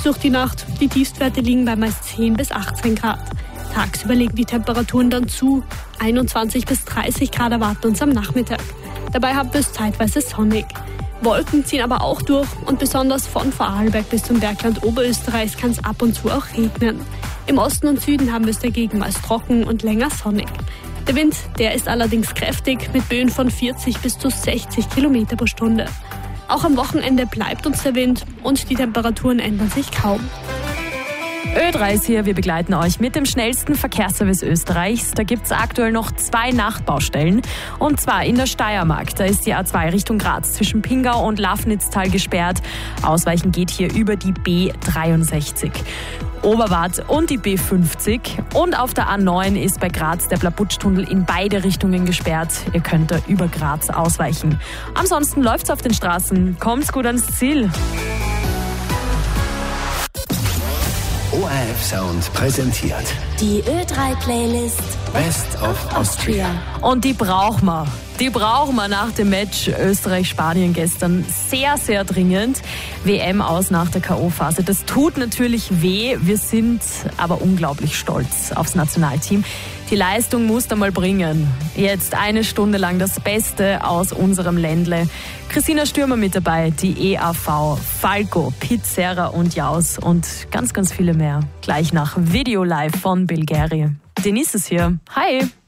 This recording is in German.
Tags durch die Nacht. Die Tiefstwerte liegen bei meist 10 bis 18 Grad. Tagsüber legen die Temperaturen dann zu. 21 bis 30 Grad erwarten uns am Nachmittag. Dabei haben wir es zeitweise sonnig. Wolken ziehen aber auch durch und besonders von Vorarlberg bis zum Bergland Oberösterreichs kann es ab und zu auch regnen. Im Osten und Süden haben wir es dagegen meist trocken und länger sonnig. Der Wind, der ist allerdings kräftig mit Böen von 40 bis zu 60 Kilometer pro Stunde. Auch am Wochenende bleibt uns der Wind und die Temperaturen ändern sich kaum. Ö3 ist hier, wir begleiten euch mit dem schnellsten Verkehrsservice Österreichs. Da gibt es aktuell noch 2 Nachtbaustellen. Und zwar in der Steiermark. Da ist die A2 Richtung Graz zwischen Pingau und Lafnitztal gesperrt. Ausweichen geht hier über die B63. Oberwart und die B50. Und auf der A9 ist bei Graz der Blabutschtunnel in beide Richtungen gesperrt. Ihr könnt da über Graz ausweichen. Ansonsten läuft's auf den Straßen. Kommt's gut ans Ziel. ORF Sound präsentiert die Ö3-Playlist Best of Austria. Und die brauchen wir. Die brauchen wir nach dem Match Österreich-Spanien gestern sehr, sehr dringend. WM aus nach der K.O.-Phase. Das tut natürlich weh. Wir sind aber unglaublich stolz aufs Nationalteam. Die Leistung musst du mal bringen. Jetzt 1 Stunde lang das Beste aus unserem Ländle. Christina Stürmer mit dabei, die EAV, Falco, Pizzerra und Jaus und ganz, ganz viele mehr. Gleich nach Video Live von Bulgarien. Denise ist hier. Hi!